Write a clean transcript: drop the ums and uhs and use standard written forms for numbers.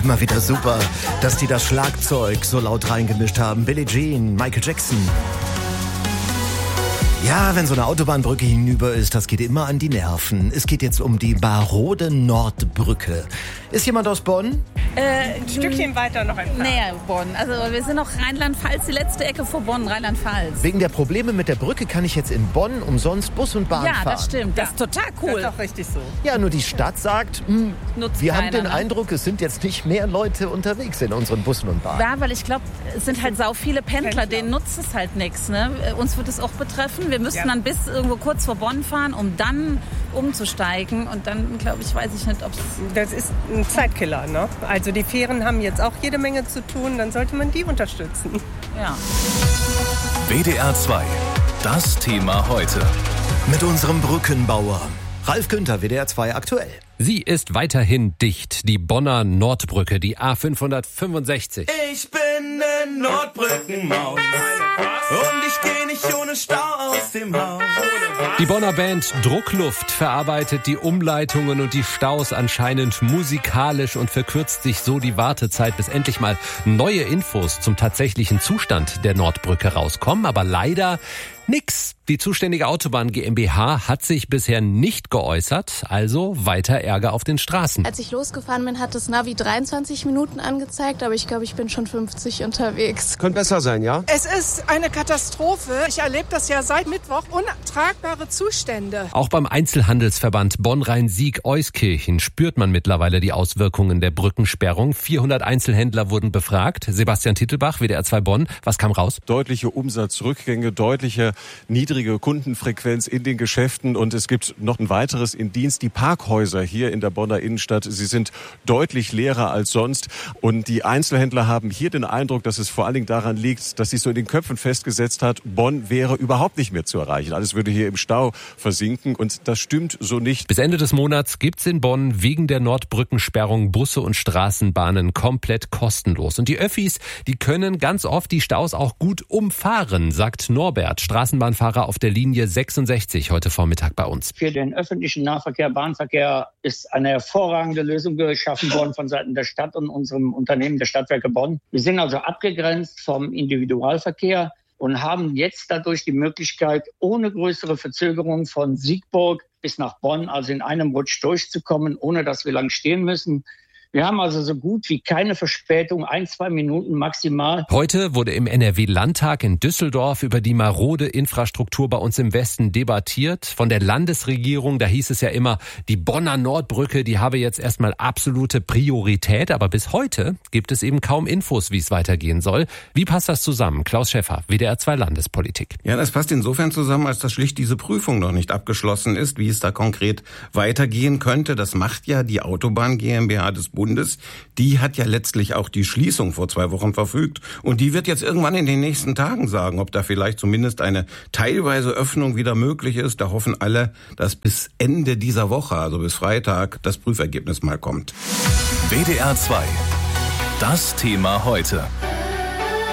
Immer wieder super, dass die das Schlagzeug so laut reingemischt haben. Billie Jean, Michael Jackson. Ja, wenn so eine Autobahnbrücke hinüber ist, das geht immer an die Nerven. Es geht jetzt um die marode Nordbrücke. Ist jemand aus Bonn? Ein Stückchen weiter noch entfernt. Näher Bonn. Also wir sind noch Rheinland-Pfalz, die letzte Ecke vor Bonn, Rheinland-Pfalz. Wegen der Probleme mit der Brücke kann ich jetzt in Bonn umsonst Bus und Bahn fahren. Ja, das stimmt. Das ist total cool. Das ist auch richtig so. Ja, nur die Stadt sagt, wir haben den Eindruck, es sind jetzt nicht mehr Leute unterwegs in unseren Bussen und Bahnen. Ja, weil ich glaube, es sind halt sau viele Pendler, denen nutzt es halt nichts. Ne? Uns wird es auch betreffen. Wir müssten dann bis irgendwo kurz vor Bonn fahren, um dann umzusteigen. Und dann, glaube ich, weiß ich nicht, ob es... Das ist ein Zeitkiller, ne? Also die Fähren haben jetzt auch jede Menge zu tun, dann sollte man die unterstützen. Ja. WDR 2, das Thema heute. Mit unserem Brückenbauer. Ralf Günther, WDR 2 aktuell. Sie ist weiterhin dicht, die Bonner Nordbrücke, die A565. Ich bin ne Nordbrückenmaus und ich geh nicht ohne Stau aus dem Haus. Die Bonner Band Druckluft verarbeitet die Umleitungen und die Staus anscheinend musikalisch und verkürzt sich so die Wartezeit, bis endlich mal neue Infos zum tatsächlichen Zustand der Nordbrücke rauskommen. Aber leider nix. Die zuständige Autobahn GmbH hat sich bisher nicht geäußert, also weiter Ärger auf den Straßen. Als ich losgefahren bin, hat das Navi 23 Minuten angezeigt, aber ich glaube, ich bin schon 50 unterwegs. Könnte besser sein, ja? Es ist eine Katastrophe. Ich erlebe das ja seit Mittwoch. Untragbare Zustände. Auch beim Einzelhandelsverband Bonn-Rhein-Sieg-Euskirchen spürt man mittlerweile die Auswirkungen der Brückensperrung. 400 Einzelhändler wurden befragt. Sebastian Tittelbach, WDR 2 Bonn. Was kam raus? Deutliche Umsatzrückgänge, deutliche niedrige Kundenfrequenz in den Geschäften und es gibt noch ein weiteres Indiz. Die Parkhäuser hier in der Bonner Innenstadt, sie sind deutlich leerer als sonst und die Einzelhändler haben hier den Eindruck, dass es vor allen Dingen daran liegt, dass sich so in den Köpfen festgesetzt hat, Bonn wäre überhaupt nicht mehr zu erreichen. Alles würde hier im Stau versinken und das stimmt so nicht. Bis Ende des Monats gibt's in Bonn wegen der Nordbrückensperrung Busse und Straßenbahnen komplett kostenlos. Und die Öffis, die können ganz oft die Staus auch gut umfahren, sagt Norbert, Straßenbahnfahrer auf der Linie 66 heute Vormittag bei uns. Für den öffentlichen Nahverkehr, Bahnverkehr ist eine hervorragende Lösung geschaffen worden von Seiten der Stadt und unserem Unternehmen der Stadtwerke Bonn. Wir sind also abgegrenzt vom Individualverkehr und haben jetzt dadurch die Möglichkeit, ohne größere Verzögerung von Siegburg bis nach Bonn, also in einem Rutsch durchzukommen, ohne dass wir lang stehen müssen. Wir haben also so gut wie keine Verspätung, 1-2 Minuten maximal. Heute wurde im NRW-Landtag in Düsseldorf über die marode Infrastruktur bei uns im Westen debattiert. Von der Landesregierung, da hieß es ja immer, die Bonner Nordbrücke, die habe jetzt erstmal absolute Priorität. Aber bis heute gibt es eben kaum Infos, wie es weitergehen soll. Wie passt das zusammen? Klaus Schäffer, WDR 2 Landespolitik. Ja, das passt insofern zusammen, als dass schlicht diese Prüfung noch nicht abgeschlossen ist, wie es da konkret weitergehen könnte. Das macht ja die Autobahn GmbH des Bundes. Die hat ja letztlich auch die Schließung vor 2 Wochen verfügt. Und die wird jetzt irgendwann in den nächsten Tagen sagen, ob da vielleicht zumindest eine teilweise Öffnung wieder möglich ist. Da hoffen alle, dass bis Ende dieser Woche, also bis Freitag, das Prüfergebnis mal kommt. WDR 2, das Thema heute.